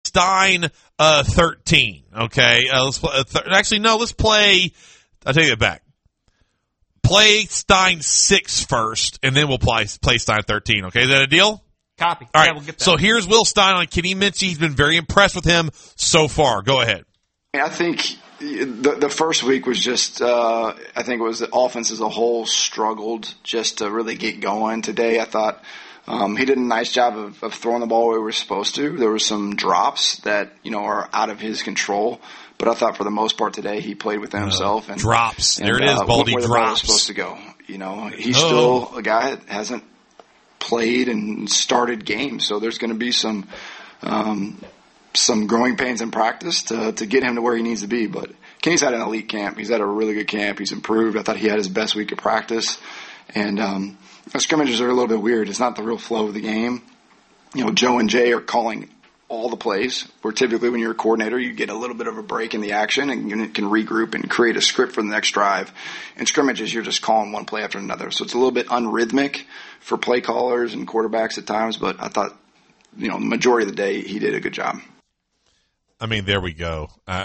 Stein 13. Okay, let's play, let's play. I'll take it back. Play Stein 6 first, and then we'll play Stein 13. Okay, is that a deal? Copy. All right. We'll get that. So here's Will Stein on Kenny Minchey. He's been very impressed with him so far. Go ahead. I think the first week was just, I think it was the offense as a whole struggled just to really get going. Today, I thought he did a nice job of throwing the ball where we were supposed to. There were some drops that, are out of his control. But I thought for the most part today he played within himself. And drops. There it is, Baldy, where the drops. ball was supposed to go. He's still a guy that hasn't played and started games. So there's going to be some growing pains in practice to get him to where he needs to be. But Kenny's had an elite camp. He's had a really good camp. He's improved. I thought he had his best week of practice. And the scrimmages are a little bit weird. It's not the real flow of the game. Joe and Jay are calling all the plays, where typically when you're a coordinator, you get a little bit of a break in the action and you can regroup and create a script for the next drive. In scrimmages, you're just calling one play after another. So it's a little bit unrhythmic for play callers and quarterbacks at times, but I thought, the majority of the day he did a good job. I mean, there we go.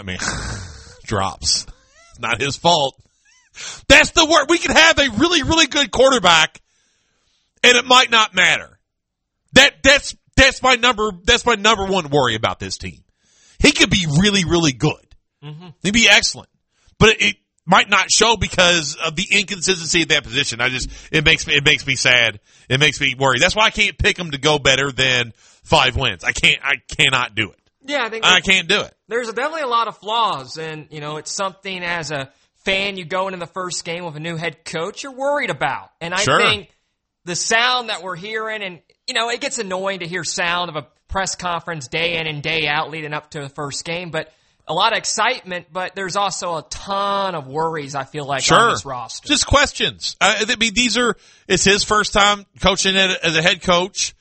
Drops. It's not his fault. That's the word. We could have a really, really good quarterback, and it might not matter. That's my number one worry about this team. He could be really, really good. Mm-hmm. He'd be excellent. But it might not show because of the inconsistency of that position. It makes me sad. It makes me worry. That's why I can't pick him to go better than 5 wins. I cannot do it. Yeah, I can't do it. There's definitely a lot of flaws, and it's something as a fan you go into the first game with a new head coach you're worried about. And I think the sound that we're hearing, and it gets annoying to hear sound of a press conference day in and day out leading up to the first game, but a lot of excitement, but there's also a ton of worries, I feel like, on this roster. Just questions. It's his first time coaching as a head coach.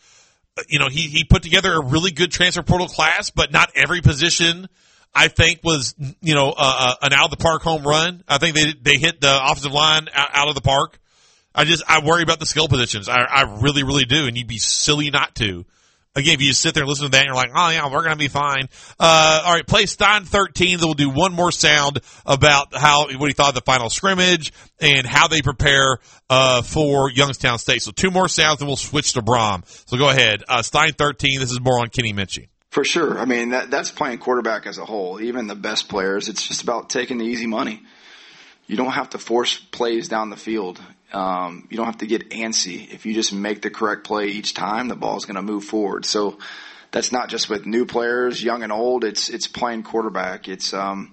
He put together a really good transfer portal class, but not every position, I think, was, an out of the park home run. I think they hit the offensive line out of the park. I worry about the skill positions. I really, really do. And you'd be silly not to. Again, if you just sit there and listen to that and you're like, oh yeah, we're going to be fine. All right, play Stein 13. Then we'll do one more sound about what he thought of the final scrimmage and how they prepare, for Youngstown State. So 2 more sounds and we'll switch to Brom. So go ahead. Stein 13. This is more on Kenny Minchey. For sure. I mean, that's playing quarterback as a whole. Even the best players, it's just about taking the easy money. You don't have to force plays down the field. You don't have to get antsy. If you just make the correct play each time, the ball's going to move forward. So that's not just with new players, young and old. It's playing quarterback. It's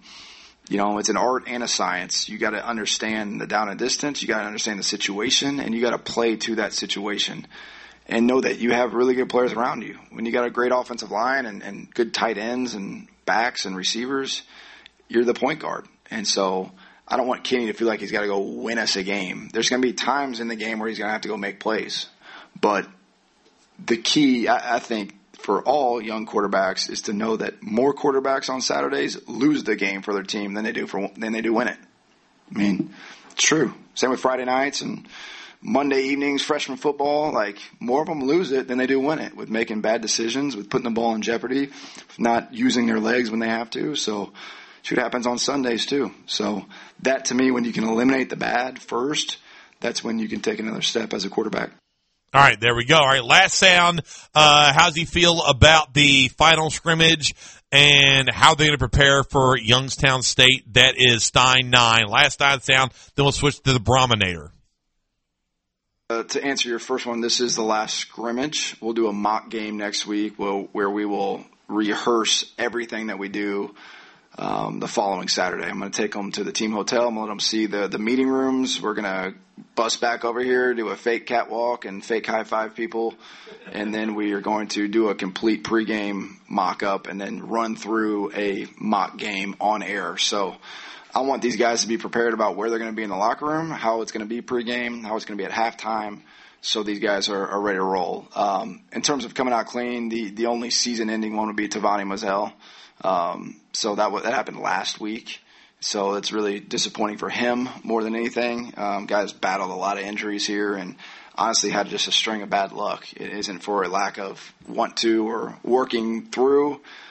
it's an art and a science. You got to understand the down and distance. You got to understand the situation, and you got to play to that situation. And know that you have really good players around you. When you got a great offensive line and good tight ends and backs and receivers, you're the point guard. And so I don't want Kenny to feel like he's got to go win us a game. There's going to be times in the game where he's going to have to go make plays. But the key, I think, for all young quarterbacks is to know that more quarterbacks on Saturdays lose the game for their team than they do win it. I mean, it's true. Same with Friday nights and Monday evenings, freshman football. Like, more of them lose it than they do win it with making bad decisions, with putting the ball in jeopardy, not using their legs when they have to. So shit happens on Sundays too. So that, to me, when you can eliminate the bad first, that's when you can take another step as a quarterback. All right, there we go. All right, last sound. How's he feel about the final scrimmage and how they're going to prepare for Youngstown State? That is Stein 9. Last sound, then we'll switch to the Brominator. To answer your first one, this is the last scrimmage. We'll do a mock game next week where we will rehearse everything that we do the following Saturday. I'm going to take them to the team hotel. I'm going to let them see the meeting rooms. We're going to bus back over here, do a fake catwalk and fake high-five people, and then we are going to do a complete pregame mock-up and then run through a mock game on air. So I want these guys to be prepared about where they're going to be in the locker room, how it's going to be pregame, how it's going to be at halftime, so these guys are ready to roll. In terms of coming out clean, the only season-ending one would be Tavani Mozelle. So that happened last week. So it's really disappointing for him more than anything. Guys battled a lot of injuries here and honestly had just a string of bad luck. It isn't for a lack of want to or working through.